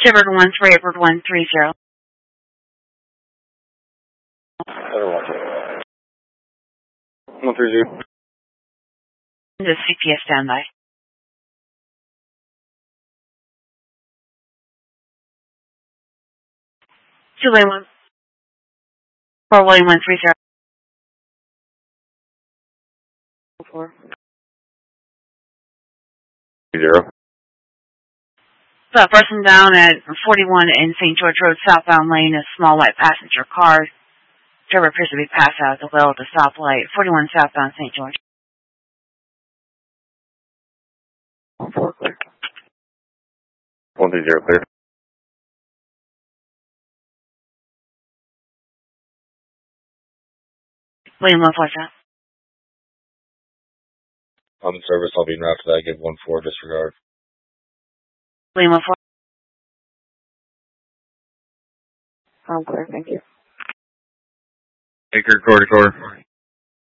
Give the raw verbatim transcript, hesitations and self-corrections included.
Edward one three, Edward one three zero. one three zero. The C P S standby. Two lane one. Four William one three zero. Four. Zero. So person down at forty-one in Saint George Road, southbound lane, a small white passenger car. Driver appears to be passed out at the wheel at the stoplight. forty-one southbound Saint George. Four clear. one three zero clear. William one four zero. I'm in service. I'll be in route for that. Give one four disregard. William one four. I'm clear, thank you. Anchor, quarter, quarter.